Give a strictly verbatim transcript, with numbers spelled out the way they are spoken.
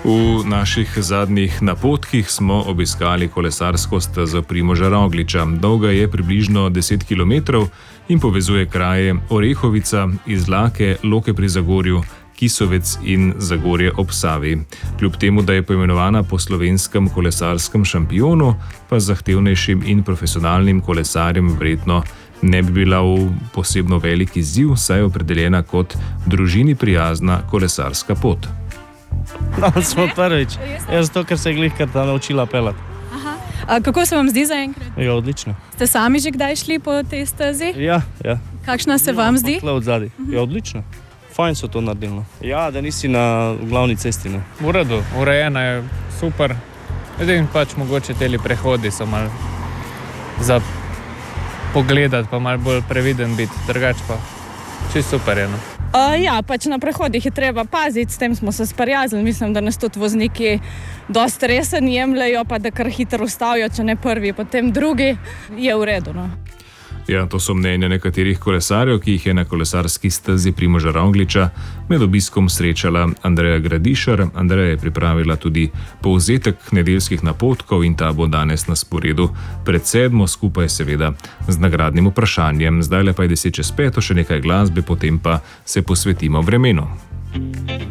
V naših zadnjih napotkih smo obiskali kolesarsko stezo Primoža Rogliča. Dolga je približno deset kilometrov in povezuje kraje Orehovica, Izlake, Loke pri Zagorju, Kisovec in Zagorje ob Savi. Kljub temu, da je poimenovana po slovenskem kolesarskem šampionu, pa zahtevnejšim in profesionalnim kolesarjem verjetno ne bi bila v posebno velik izziv, saj je opredeljena kot družini prijazna kolesarska pot. No, smo prvič. Ja, zato, ker se je glih kar ta naučila pelati. Aha. A kako se vam zdi zaenkrat? Ja, odlično. Ste sami že kdaj šli po tej stezi? Ja, ja. Kakšna se vam zdi? Tukaj od zadaj. Ja, odlično. Fajn so to naredili. No. Ja, da nisi na glavni cesti. Ne. V redu, urejena je super. Edin pač mogoče teli prehodi so malo za pogledati, pa malo bolj previden biti. Drugač pa čisto super je. No. Uh, ja, pač na prehodih je treba paziti, s tem smo se sprijaznili. Mislim, da nas tudi vozniki dosti resen jemljajo, pa da kar hitro ustavijo, če ne prvi, potem drugi, je v redu. No. Ja, to so mnenja nekaterih kolesarjev, ki jih je na kolesarski stezi Primoža Rogliča med obiskom srečala Andreja Gradišar. Andreja je pripravila tudi povzetek nedeljskih napotkov in ta bo danes na sporedu pred sedmo, skupaj seveda z nagradnim vprašanjem. Zdaj le pa je deset čez peto, še nekaj glasbe, potem pa se posvetimo vremenu.